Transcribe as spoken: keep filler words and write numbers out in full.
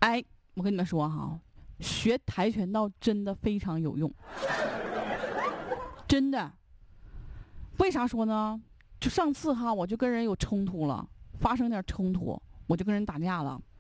哎，我跟你们说哈，学跆拳道真的非常有用，真的。为啥说呢？就上次哈，我就跟人有冲突了，发生点冲突，我就跟人打架了。